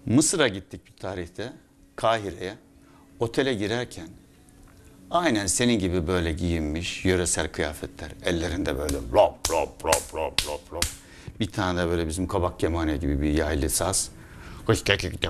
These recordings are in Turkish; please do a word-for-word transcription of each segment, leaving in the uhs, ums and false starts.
Mısır'a gittik bir tarihte, Kahire'ye. Otele girerken aynen senin gibi böyle giyinmiş, yöresel kıyafetler. Ellerinde böyle lop lop lop lop lop lop. Bir tane de böyle bizim kabak kemane gibi bir yaylı saz. Pop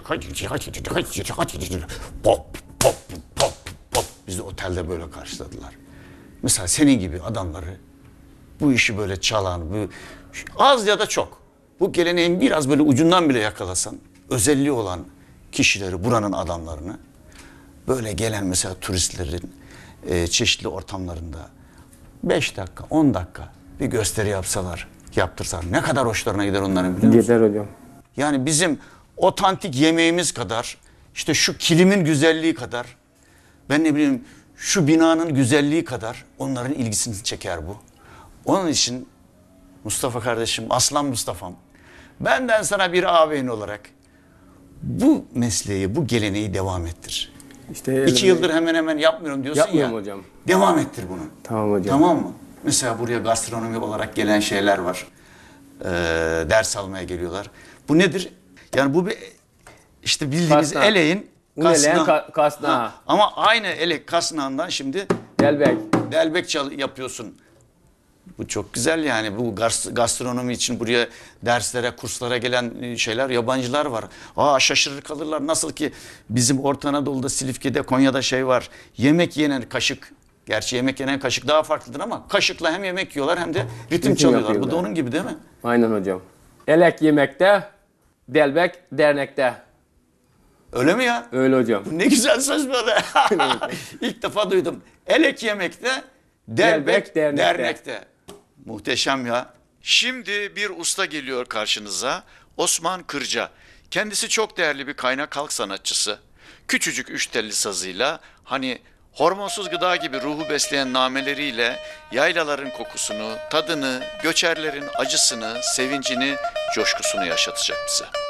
pop pop pop. Bizi otelde böyle karşıladılar. Mesela senin gibi adamları, bu işi böyle çalan, bu, az ya da çok, bu geleneğin biraz böyle ucundan bile yakalasan, özelliği olan kişileri, buranın adamlarını, böyle gelen mesela turistlerin e, çeşitli ortamlarında beş dakika, on dakika bir gösteri yapsalar, yaptırsalar ne kadar hoşlarına gider onların, biliyor musun? Gider hocam. Yani bizim otantik yemeğimiz kadar, işte şu kilimin güzelliği kadar, ben ne bileyim şu binanın güzelliği kadar onların ilgisini çeker bu. Onun için Mustafa kardeşim, Aslan Mustafa'm, benden sana bir ağabeyin olarak bu mesleği, bu geleneği devam ettir. İşte İki yıldır hemen hemen yapmıyorum diyorsun Yapmıyorum ya. hocam. Devam ettir bunu. Tamam hocam. Tamam mı? Mesela buraya gastronomi olarak gelen şeyler var. Ee, ders almaya geliyorlar. Bu nedir? Yani bu bir işte bildiğimiz Kasna. eleğin Un eleğin kasna. ka- kasna. Ha, ama aynı elek kasnağından şimdi Delbek. delbek çal yapıyorsun. Bu çok güzel yani. Bu gastronomi için buraya derslere, kurslara gelen şeyler, yabancılar var. Aa, şaşırır kalırlar. Nasıl ki bizim Orta Anadolu'da, Silifke'de, Konya'da şey var. Yemek yenen kaşık. Gerçi yemek yenen kaşık daha farklıdır ama kaşıkla hem yemek yiyorlar hem de ritim, Ritim çalıyorlar. Bu yapıyorlar. da onun gibi değil mi? Aynen hocam. Elek yemekte, delbek dernekte. Öyle mi ya? Öyle hocam. Ne güzel söz böyle. İlk defa duydum. Elek yemekte, delbek, Delbek dernekte. dernekte. Muhteşem ya. Şimdi bir usta geliyor karşınıza. Osman Kırca. Kendisi çok değerli bir kaynak halk sanatçısı. Küçücük üç telli sazıyla, hani hormonsuz gıda gibi ruhu besleyen nameleriyle yaylaların kokusunu, tadını, göçerlerin acısını, sevincini, coşkusunu yaşatacak bize.